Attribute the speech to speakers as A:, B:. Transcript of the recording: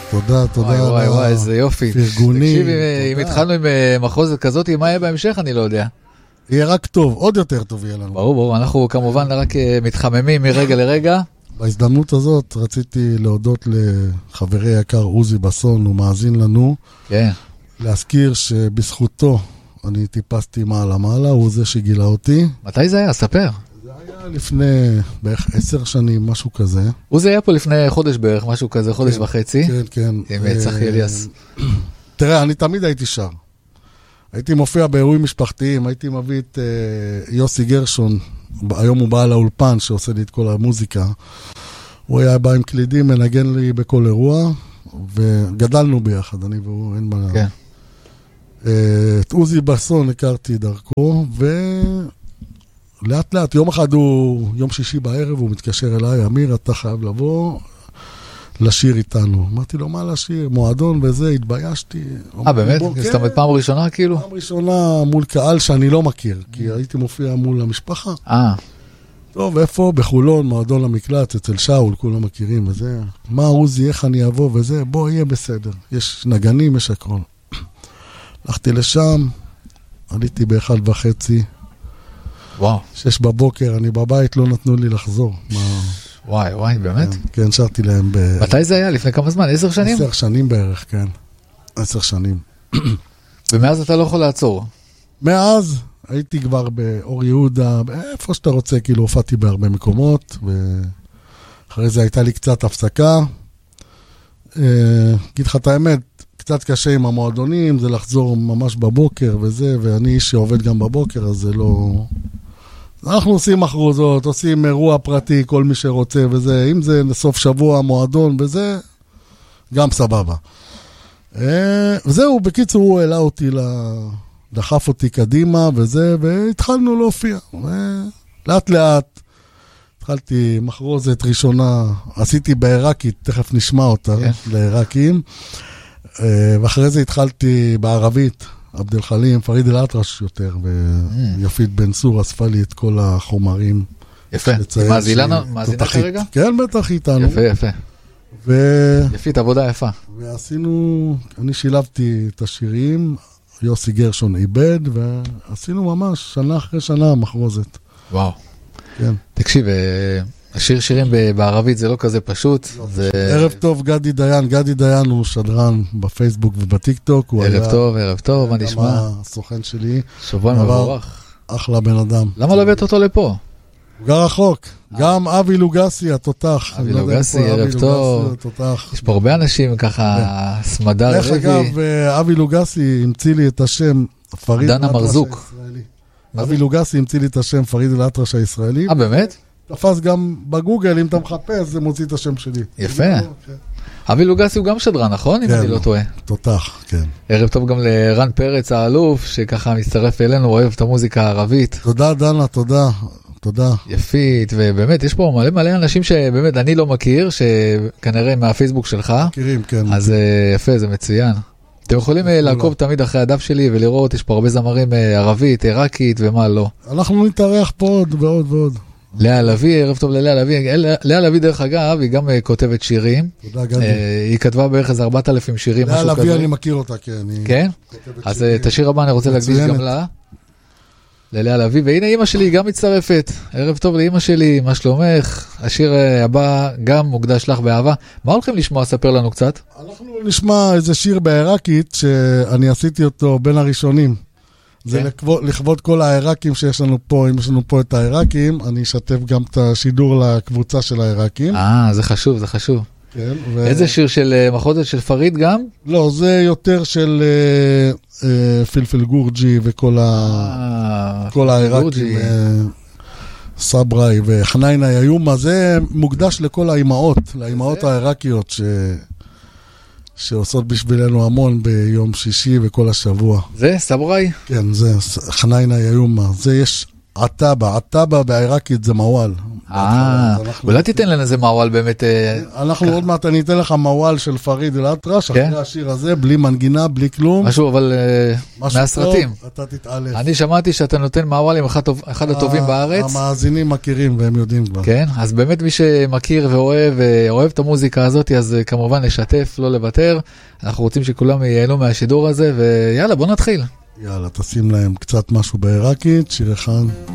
A: תודה, תודה.
B: וואי, איזה יופי.
A: פרגונים.
B: תקשיב, אם התחלנו עם מחוזת כזאת, מה יהיה בהמשך, אני לא יודע.
A: יהיה רק טוב, עוד יותר טוב יהיה לנו.
B: ברור, אנחנו כמובן רק מתחממים מרגע לרגע.
A: בהזדמנות הזאת רציתי להודות לחברי יקר עוזי בסון, הוא מאזין לנו.
B: כן.
A: להזכיר שבזכותו אני טיפסתי מעלה, הוא זה שגילה אותי.
B: מתי זה היה? ספר.
A: זה היה לפני בערך 10 שנים, משהו כזה.
B: הוא זה היה פה לפני חודש בערך, משהו כזה, חודש וחצי.
A: כן, כן.
B: עם צחי אליאס.
A: תראה, אני תמיד הייתי שר. הייתי מופיע באירועים משפחתיים, הייתי מביא את יוסי גרשון, היום הוא בא לאולפן שעושה לי את כל המוזיקה. הוא היה בא עם קלידים, מנגן לי בכל אירוע, וגדלנו ביחד, אני והוא, אין מה...
B: כן.
A: את עוזי בסון הכרתי דרכו, ולאט לאט, יום אחד הוא, יום שישי בערב, הוא מתקשר אליי, אמיר, אתה חייב לבוא לשיר איתנו. אמרתי לו, מה לשיר? מועדון וזה, התביישתי.
B: באמת? זאת אומרת, פעם ראשונה כאילו?
A: פעם ראשונה מול קהל שאני לא מכיר, כי הייתי מופיע מול המשפחה. טוב, איפה? בחולון, מועדון למקלט, אצל שאול, כולם מכירים וזה. מה עוזי, איך אני אבוא וזה? בוא, יהיה בסדר. יש נגנים, יש הכל. הלכתי לשם, עליתי ב1:30.
B: וואו.
A: 6 בבוקר, אני בבית, לא נתנו לי לחזור.
B: וואי, באמת?
A: כן, שרתי להם
B: מתי זה היה? לפני כמה זמן? 10 שנים?
A: 10 שנים בערך, כן. 10 שנים.
B: ומאז אתה לא יכול לעצור?
A: מאז הייתי כבר באור יהודה, איפה שאתה רוצה, כאילו הופעתי בהרבה מקומות, ואחרי זה הייתה לי קצת הפסקה. אגיד לך את האמת, קצת קשה עם המועדונים, זה לחזור ממש בבוקר וזה, ואני איש שעובד גם בבוקר, אז זה לא... אנחנו עושים מחרוזות, עושים אירוע פרטי, כל מי שרוצה וזה, אם זה לסוף שבוע, מועדון וזה, גם סבבה. וזהו, בקיצור, הוא העלה אותי, דחף אותי קדימה וזה, והתחלנו להופיע. לאט לאט, התחלתי מחרוזת ראשונה, עשיתי בעיראקית, תכף נשמע אותה, לעיראקים, ואחרי זה התחלתי בערבית, עבד אל חלים, פריד אל אטרש יותר, ויפית בן סור אספה לי את כל החומרים.
B: יפה, מאזינה כרגע?
A: כן, בטח איתנו.
B: יפה. יפית, עבודה יפה.
A: ועשינו, אני שילבתי את השירים, יוסי גרשון איבד, ועשינו ממש שנה אחרי שנה מחרוזת.
B: וואו.
A: כן.
B: תקשיב, השיר שירים בערבית זה לא כזה פשוט.
A: ערב טוב, גדי דיין. גדי דיין הוא שדרן בפייסבוק ובטיקטוק.
B: ערב טוב, מה נשמע?
A: גם הסוכן שלי.
B: שבוע מבורך.
A: אחלה בן אדם.
B: למה לא הבאת אותו לפה?
A: הוא גר רחוק. גם אבי לוגסי, התותח.
B: אבי לוגסי, ערב טוב. יש פה הרבה אנשים ככה, סמדר רבי.
A: איך אגב, אבי לוגסי המציא לי את השם פריד אל אטרש הישראלי. אבי לוגסי המציא לי את השם פריד אל אטרש הישראלי.
B: באמת?
A: תפס גם בגוגל, אם אתה מחפש, זה מוציא את השם שלי.
B: יפה. אבי לוגסי הוא גם שדרן, נכון? אם אני לא טועה.
A: תותח, כן.
B: ערב טוב גם לרן פרץ האלוף, שככה מצטרף אלינו, אוהב את המוזיקה הערבית.
A: תודה, דנה, תודה. תודה.
B: יפית, ובאמת, יש פה מלא אנשים שבאמת אני לא מכיר, שכנראה מהפייסבוק שלך.
A: מכירים, כן.
B: אז יפה, זה מצוין. אתם יכולים לעקוב תמיד אחרי הדף שלי ולראות, יש פה הרבה זמרים ערבית, עיראקית ומה לא.
A: אנחנו נתארח פה עוד ועוד ועוד.
B: לאה לוי, ערב טוב ללאה לוי. לאה לוי דרך אגב, היא גם כותבת שירים.
A: תודה גדי.
B: היא כתבה בערך איזה 4,000 שירים.
A: לאה לוי אני מכיר אותה, כן.
B: כן? אז את השיר הבא אני רוצה להקדיש גם לה. ללאה לוי, והנה אמא שלי גם מצטרפת. ערב טוב לאמא שלי, מה שלומך? השיר הבא גם מוקדש לך באהבה. מה הולכים לשמוע? ספר לנו קצת. אנחנו
A: נשמע איזה שיר בעיראקית שאני עשיתי אותו בין הראשונים. זה לכבוד כל העיראקים שיש לנו פה, אם יש לנו פה את העיראקים, אני אשתף גם את השידור לקבוצה של העיראקים.
B: זה חשוב, זה חשוב.
A: כן,
B: איזה שיר של מחוזת של פריד גם?
A: לא, זה יותר של פלפל גורג'י וכל העיראקים, סבראי וחניינה יומה, זה מוקדש לכל האימהות, לאימהות העיראקיות שעושות בשבילנו המון ביום שישי וכל השבוע.
B: זה סבראי?
A: כן, זה חניינה יומה, זה יש עטאבה בעיראקית זה מוואל.
B: אולי תיתן לנו איזה מוואל באמת.
A: אנחנו עוד מעט, אני אתן לך מוואל של פריד אל-אטרש, אחרי השיר הזה, בלי מנגינה, בלי כלום.
B: משהו, אבל מהסרטים.
A: אתה תתעלף.
B: אני שמעתי שאתה נותן מוואל עם אחד הטובים בארץ.
A: המאזינים מכירים והם יודעים כבר.
B: כן, אז באמת מי שמכיר ואוהב את המוזיקה הזאת, אז כמובן לשתף, לא לוותר. אנחנו רוצים שכולם ייהנו מהשידור הזה, ויאללה, בוא נתחיל.
A: יאללה, תשים להם קצת משהו בעיראקית, שיר אחד.